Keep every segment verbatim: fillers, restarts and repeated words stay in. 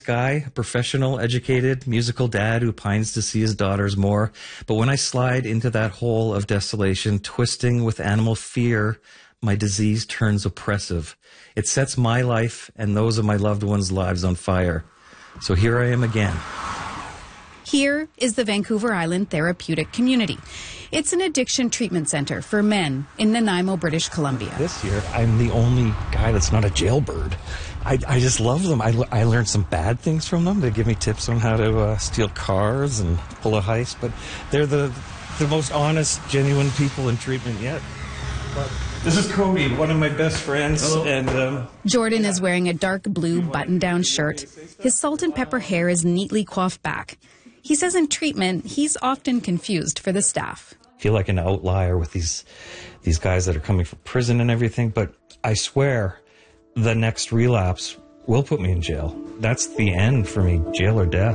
Guy, a professional, educated, musical dad who pines to see his daughters more. But when I slide into that hole of desolation, twisting with animal fear, my disease turns oppressive. It sets my life and those of my loved ones' lives on fire. So here I am again. Here is the Vancouver Island Therapeutic Community. It's an addiction treatment center for men in Nanaimo, British Columbia. This year, I'm the only guy that's not a jailbird. I, I just love them. I, I learned some bad things from them. They give me tips on how to uh, steal cars and pull a heist, but they're the, the most honest, genuine people in treatment yet. But this is Cody, one of my best friends. Hello. And um, Jordan is wearing a dark blue button-down shirt. His salt and pepper hair is neatly coiffed back. He says in treatment, he's often confused for the staff. I feel like an outlier with these these guys that are coming from prison and everything, but I swear the next relapse will put me in jail. That's the end for me, jail or death.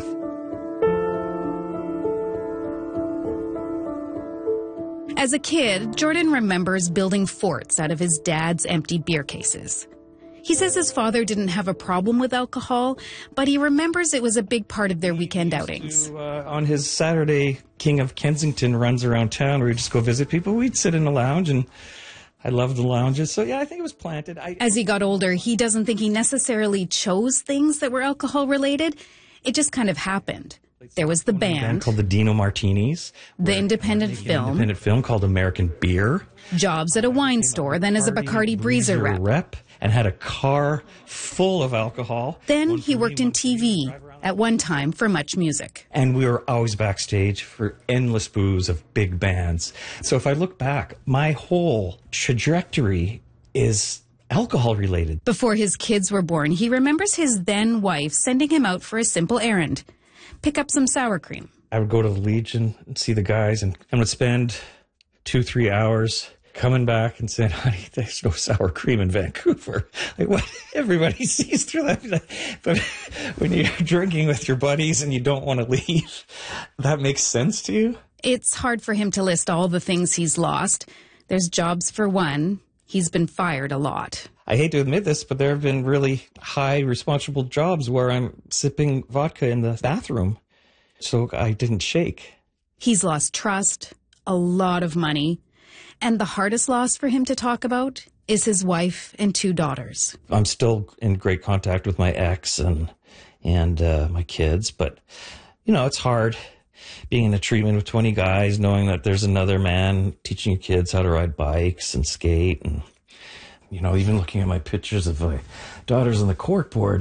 As a kid, Jordan remembers building forts out of his dad's empty beer cases. He says his father didn't have a problem with alcohol, but he remembers it was a big part of their weekend outings. To, uh, on his Saturday King of Kensington runs around town where we'd just go visit people, we'd sit in the lounge, and I loved the lounges. So, yeah, I think it was planted. I... As he got older, he doesn't think he necessarily chose things that were alcohol-related. It just kind of happened. There was the band, band called the Dino Martinis, the independent film, independent film called American Beer, jobs at a wine store, then as a Bacardi Breezer rep. rep, and had a car full of alcohol. Then he worked in T V, at one time for Much Music. And we were always backstage for endless booze of big bands. So if I look back, my whole trajectory is alcohol related. Before his kids were born, he remembers his then wife sending him out for a simple errand. Pick up some sour cream. I would go to the Legion and see the guys, and I would spend two, three hours coming back and saying, honey, there's no sour cream in Vancouver. Like, what? Everybody sees through that. But when you're drinking with your buddies and you don't want to leave, that makes sense to you? It's hard for him to list all the things he's lost. There's jobs for one. He's been fired a lot. I hate to admit this, but there have been really high responsible jobs where I'm sipping vodka in the bathroom, so I didn't shake. He's lost trust, a lot of money, and the hardest loss for him to talk about is his wife and two daughters. I'm still in great contact with my ex and and uh, my kids, but, you know, it's hard being in a treatment with twenty guys, knowing that there's another man teaching your kids how to ride bikes and skate, and you know, even looking at my pictures of my daughters on the corkboard,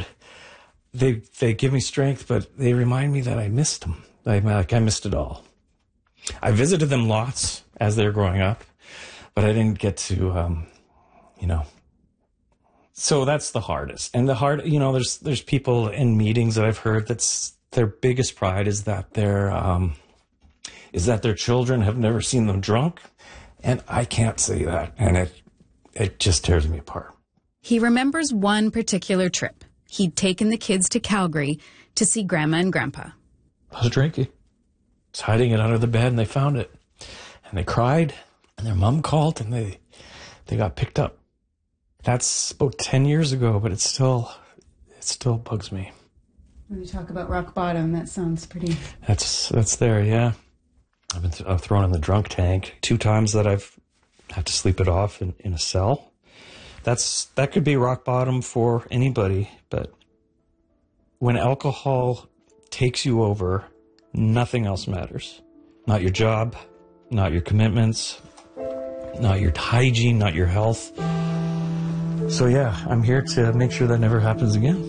they they give me strength, but they remind me that I missed them. I, like, I missed it all. I visited them lots as they were growing up, but I didn't get to, um, you know. So that's the hardest. And the hard, you know, there's there's people in meetings that I've heard that's their biggest pride is that their um, is that their children have never seen them drunk, and I can't say that, and it. It just tears me apart. He remembers one particular trip. He'd taken the kids to Calgary to see Grandma and Grandpa. I was drinking. I was hiding it under the bed, and they found it. And they cried, and their mom called, and they they got picked up. That's about ten years ago, but it still, it still bugs me. When you talk about rock bottom, that sounds pretty... That's, that's there, yeah. I've been th- I've thrown in the drunk tank two times that I've have to sleep it off in, in a cell. That's that could be rock bottom for anybody, but when alcohol takes you over, nothing else matters. Not your job, not your commitments, not your hygiene, not your health. So yeah, I'm here to make sure that never happens again.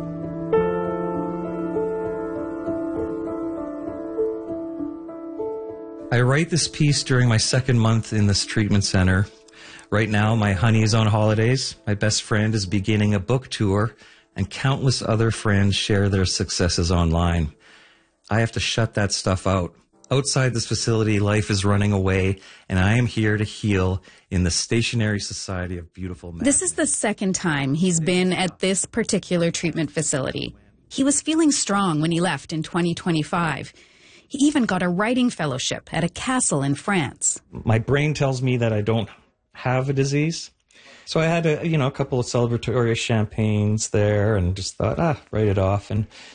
I write this piece during my second month in this treatment center. Right now, my honey is on holidays, my best friend is beginning a book tour, and countless other friends share their successes online. I have to shut that stuff out. Outside this facility, life is running away, and I am here to heal in the Stationary Society of Beautiful Men. This is the second time he's been at this particular treatment facility. He was feeling strong when he left in twenty twenty-five. He even got a writing fellowship at a castle in France. My brain tells me that I don't have a disease, So I had a, you know, a couple of celebratory champagnes there and just thought, ah, write it off. And